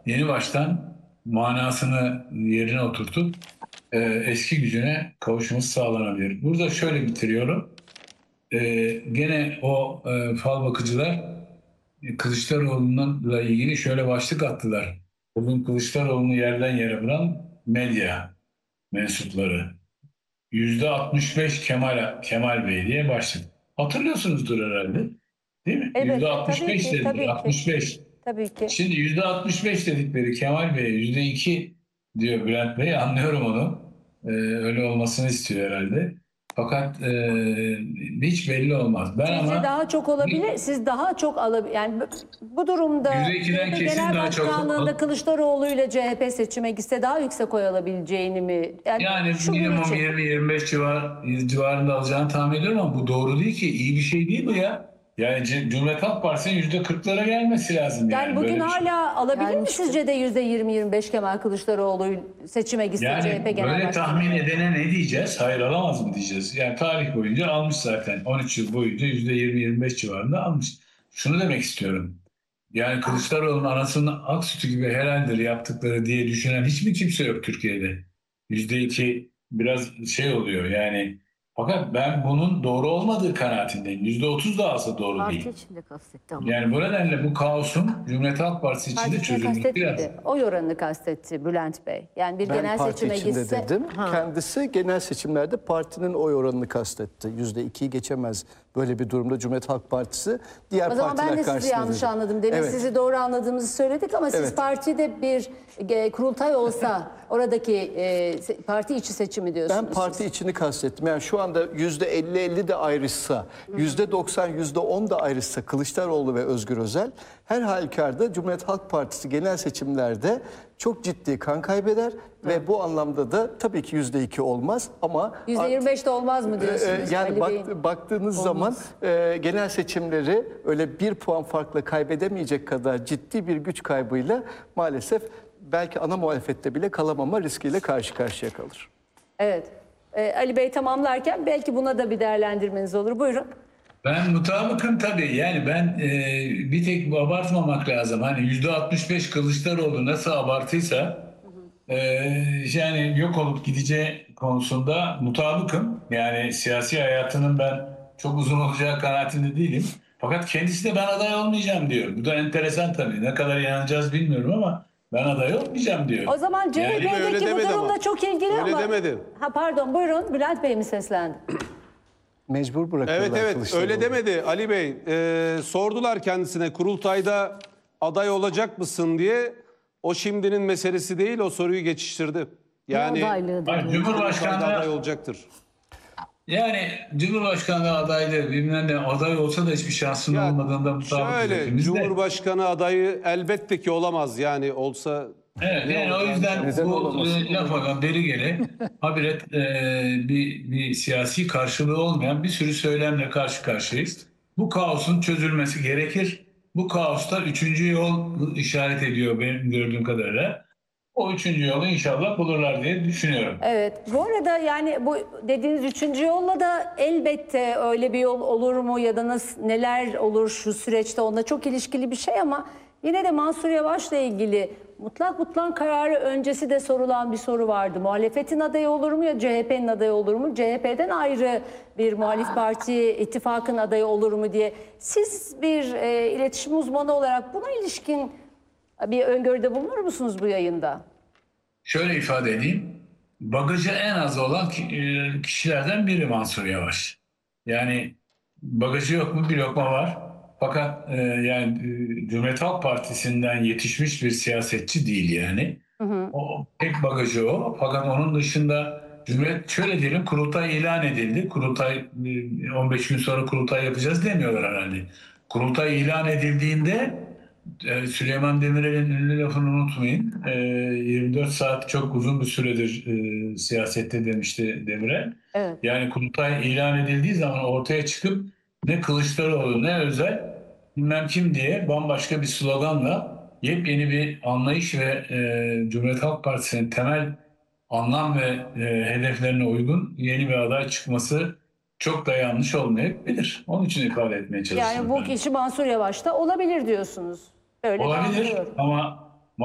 yeni baştan manasını yerine oturtup eski gücüne kavuşması sağlanabilir. Burada şöyle bitiriyorum. Gene o fal bakıcılar Kılıçdaroğlu'nunla ilgili şöyle başlık attılar. Bugün Kılıçdaroğlu'nu yerden yere vuran medya mensupları. %65 Kemal Bey diye başlık. Hatırlıyorsunuzdur herhalde. Değil mi? Elbette, tabii %65 ki, dediler. tabii ki. 65. Tabii ki. Şimdi %65 dedikleri Kemal Bey'e %2 diyor Bülent Bey. Anlıyorum onu. Öyle olmasını istiyor herhalde. Fakat hiç belli olmaz. Ben Sizce ama daha çok olabilir, siz daha çok alabilir. Yani bu durumda %2'den CHP kesin Genel daha çok Başkanlığı'nda Kılıçdaroğlu ile CHP seçime gitse daha yüksek oy alabileceğini mi? yani şu gün minimum için. 20-25 civarında alacağını tahmin ediyorum ama bu doğru değil ki. İyi bir şey değil bu ya. Yani Cumhuriyet Halk Partisi'nin %40'lara gelmesi lazım yani. Yani bugün Böyle bir şey. hala alabilir mi Gelmişti. sizce de %20-25 Kemal Kılıçdaroğlu seçime gitse Yani CHP Genel böyle Başkanı? tahmin edene ne diyeceğiz? Hayır alamaz mı diyeceğiz? Yani tarih boyunca almış zaten. 13 yıl boyunca %20-25 civarında almış. Şunu demek istiyorum. Yani Kılıçdaroğlu'nun anasının ak sütü gibi helaldir yaptıkları diye düşünen hiçbir kimse yok Türkiye'de. %2 biraz şey oluyor yani. Fakat ben bunun doğru olmadığı kanaatindeyim. %30 da alsa doğru Parti değil. içinde kastetti ama. Yani bu nedenle bu kaosun Cumhuriyet Halk Partisi içinde Partisini çözülmesi lazım. kastetmedi. Oy oranını kastetti Bülent Bey. Yani bir Ben genel parti seçime içinde gitse... dedim. Kendisi genel seçimlerde partinin oy oranını kastetti. %2'yi geçemez böyle bir durumda Cumhuriyet Halk Partisi. Diğer O zaman partiler ben de sizi karşısında yanlış dedi. anladım. Demin Evet. sizi doğru anladığımızı söyledik ama siz Evet. partide bir kurultay olsa oradaki parti içi seçimi diyorsunuz. Ben parti siz. içini kastettim. Yani şu anda %50-50 de ayrışsa, %90, %10 da ayrışsa Kılıçdaroğlu ve Özgür Özel her halükarda Cumhuriyet Halk Partisi genel seçimlerde çok ciddi kan kaybeder ve bu anlamda da tabii ki %2 olmaz ama %25 de olmaz mı diyorsunuz? yani Ali Bey'in? baktığınız zaman genel seçimleri öyle 1 puan farkla kaybedemeyecek kadar ciddi bir güç kaybıyla maalesef belki ana muhalefette bile kalamama riskiyle karşı karşıya kalır. Evet. Ali Bey tamamlarken belki buna da bir değerlendirmeniz olur. Buyurun. Ben mutabıkım tabii. Yani ben bir tek abartmamak lazım. Hani %65 Kılıçdaroğlu nasıl abartıysa yani yok olup gideceği konusunda mutabıkım. Yani siyasi hayatının ben çok uzun olacağı kanaatinde değilim. Fakat kendisi de ben aday olmayacağım diyor. Bu da enteresan tabii. Ne kadar inanacağız bilmiyorum ama ben aday olmayacağım diyor. O zaman Yani- öyle CHP'deki bu demedi durumda ama. çok ilgili Öyle ama... demedi. Ha pardon buyurun Bülent Bey mi seslendi? Mecbur bırakırlar Evet evet Kılıçdaroğlu. öyle demedi Ali Bey. Sordular kendisine kurultayda aday olacak mısın diye. O şimdinin meselesi değil, o soruyu geçiştirdi. Yani adaylığı da Hayır, diyor. kurultayda aday Cumhurbaşkanlığı olacaktır. yani Cumhurbaşkanlığı adaylığı bilmem ne aday olsa da hiçbir şansının Ya olmadığında mutabıkız şöyle, hepimiz de. Cumhurbaşkanı adayı elbette ki olamaz. Yani olsa Evet, ne yani o olacağını yüzden Neden bu olamaz? laf alan beri gele habire bir siyasi karşılığı olmayan bir sürü söylemle karşı karşıyayız. Bu kaosun çözülmesi gerekir. Bu kaosta üçüncü yol işaret ediyor benim gördüğüm kadarıyla. O üçüncü yolu inşallah bulurlar diye düşünüyorum. Evet. Bu arada yani bu dediğiniz üçüncü yolla da elbette öyle bir yol olur mu ya da nasıl, neler olur şu süreçte onunla çok ilişkili bir şey ama yine de Mansur Yavaş'la ilgili mutlak kararı öncesi de sorulan bir soru vardı. Muhalefetin adayı olur mu ya CHP'nin adayı olur mu? CHP'den ayrı bir muhalif parti ittifakın adayı olur mu diye. Siz bir iletişim uzmanı olarak buna ilişkin bir öngörüde bulunur musunuz bu yayında? Şöyle ifade edeyim. Bagajı en az olan kişilerden biri Mansur Yavaş. Yani bagajı yok mu? Bir lokma var. Fakat yani Cumhuriyet Halk Partisi'nden yetişmiş bir siyasetçi değil yani. O tek bagajı o. Fakat onun dışında Cumhuriyet şöyle diyelim kurultay ilan edildi. Kurultay 15 gün sonra kurultay yapacağız demiyorlar herhalde. Kurultay ilan edildiğinde Süleyman Demirel'in ünlü lafını unutmayın. 24 saat çok uzun bir süredir siyasette demişti Demirel. Evet. Yani kurultay ilan edildiği zaman ortaya çıkıp ne Kılıçdaroğlu ne Özel bilmem kim diye bambaşka bir sloganla yepyeni bir anlayış ve Cumhuriyet Halk Partisi'nin temel anlam ve hedeflerine uygun yeni bir aday çıkması çok da yanlış olmayabilir. Onun için ifade etmeye çalışıyorum. Yani bu ben. kişi Mansur Yavaş'ta olabilir diyorsunuz. Öyle Olabilir anlıyorum. ama